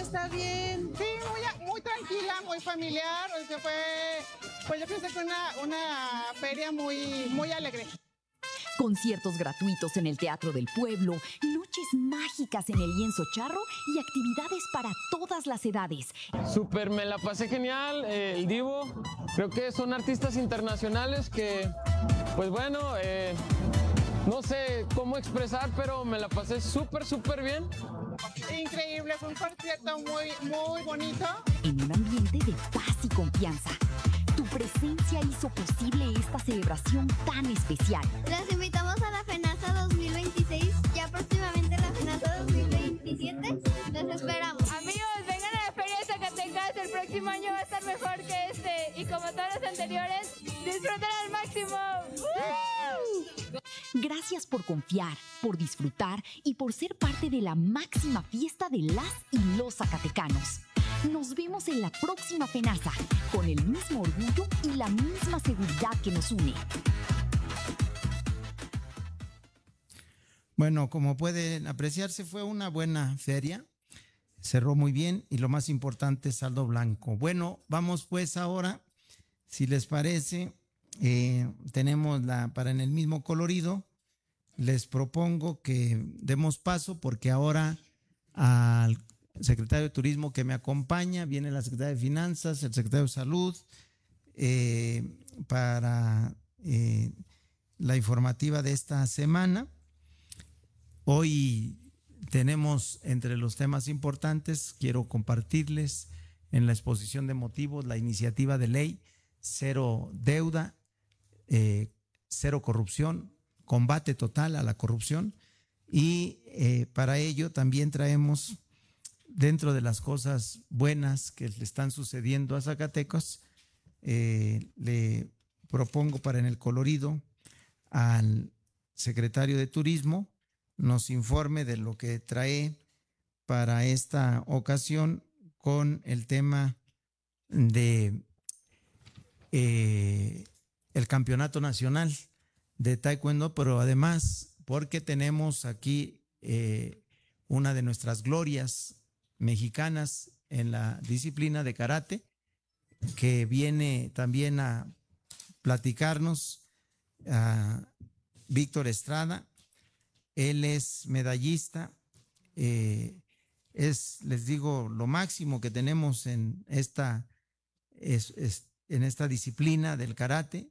está bien. Sí, muy tranquila, muy familiar. O sea, pues yo pienso que una feria muy alegre. Conciertos gratuitos en el Teatro del Pueblo, noches mágicas en el Lienzo Charro y actividades para todas las edades. Súper, me la pasé genial, el Divo. Creo que son artistas internacionales que, pues bueno, no sé cómo expresar, pero me la pasé súper bien. Increíble, fue un concierto muy bonito. En un ambiente de paz y confianza. Tu presencia hizo posible esta celebración tan especial. Los invitamos a la FENAZA 2026, ya próximamente la FENAZA 2027. Los esperamos. Amigos, vengan a la Feria de Zacatecas, el próximo año va a estar mejor que este. Y como todos los anteriores, disfruten al máximo. ¡Woo! Gracias por confiar, por disfrutar y por ser parte de la máxima fiesta de las y los zacatecanos. Nos vemos en la próxima FENAZA, con el mismo orgullo y la misma seguridad que nos une. Bueno, como pueden apreciarse, fue una buena feria. Cerró muy bien y lo más importante, saldo blanco. Bueno, vamos pues ahora, si les parece, tenemos para en el mismo colorido. Les propongo que demos paso porque ahora al secretario de Turismo que me acompaña, viene la secretaria de Finanzas, el secretario de Salud, para la informativa de esta semana. Hoy tenemos entre los temas importantes, quiero compartirles en la exposición de motivos la iniciativa de ley Cero Deuda, Cero Corrupción, combate total a la corrupción y para ello también traemos dentro de las cosas buenas que le están sucediendo a Zacatecas, le propongo para en el colorido al secretario de Turismo nos informe de lo que trae para esta ocasión con el tema de el Campeonato Nacional de Taekwondo, pero además porque tenemos aquí una de nuestras glorias mexicanas en la disciplina de karate, que viene también a platicarnos a Víctor Estrada. Él es medallista, les digo, lo máximo que tenemos en esta disciplina del karate.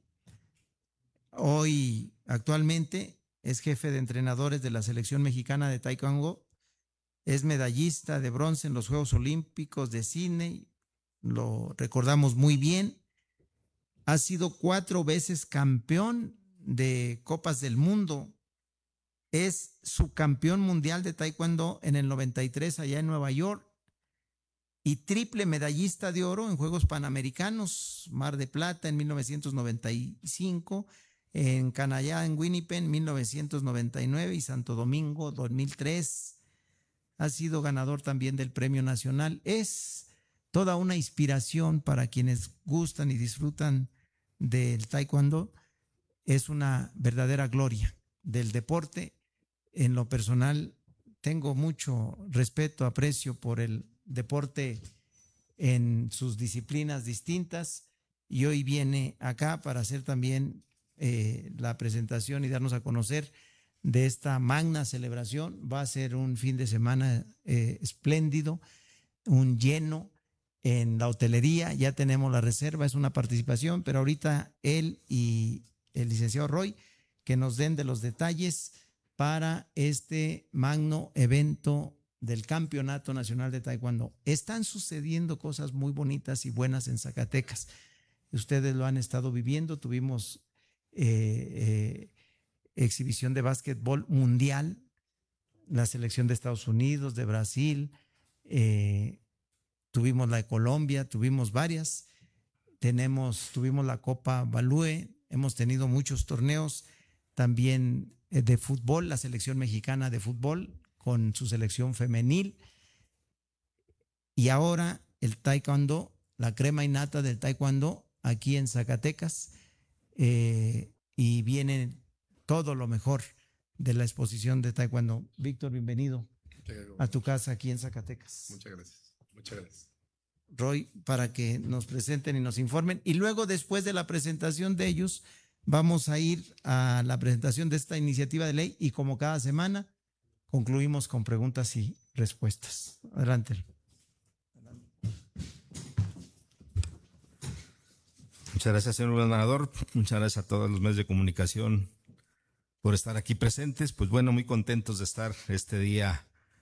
Hoy, actualmente, es jefe de entrenadores de la selección mexicana de Taekwondo. Es medallista de bronce en los Juegos Olímpicos de Sydney, lo recordamos muy bien. Ha sido 4 veces campeón de Copas del Mundo. Es subcampeón mundial de Taekwondo en el 93 allá en Nueva York y triple medallista de oro en Juegos Panamericanos, Mar de Plata en 1995, en Canadá, en Winnipeg en 1999 y Santo Domingo 2003. Ha sido ganador también del Premio Nacional. Es toda una inspiración para quienes gustan y disfrutan del Taekwondo. Es una verdadera gloria del deporte. En lo personal, tengo mucho respeto, aprecio por el deporte en sus disciplinas distintas y hoy viene acá para hacer también la presentación y darnos a conocer de esta magna celebración. Va a ser un fin de semana espléndido, un lleno en la hotelería. Ya tenemos la reserva, es una participación, pero ahorita él y el licenciado Roy que nos den de los detalles para este magno evento del Campeonato Nacional de Taekwondo. Están sucediendo cosas muy bonitas y buenas en Zacatecas. Ustedes lo han estado viviendo. Tuvimos exhibición de básquetbol mundial, la selección de Estados Unidos, de Brasil, tuvimos la de Colombia, tuvimos varias, tuvimos la Copa Balúe, hemos tenido muchos torneos también de fútbol, la selección mexicana de fútbol con su selección femenil y ahora el taekwondo, la crema innata del taekwondo aquí en Zacatecas, y viene todo lo mejor de la exposición de taekwondo. Víctor, bienvenido a tu casa aquí en Zacatecas. Muchas gracias. Muchas gracias. Roy, para que nos presenten y nos informen. Y luego, después de la presentación de ellos, vamos a ir a la presentación de esta iniciativa de ley y como cada semana, concluimos con preguntas y respuestas. Adelante. Muchas gracias, señor gobernador. Muchas gracias a todos los medios de comunicación por estar aquí presentes. Pues bueno, muy contentos de estar este día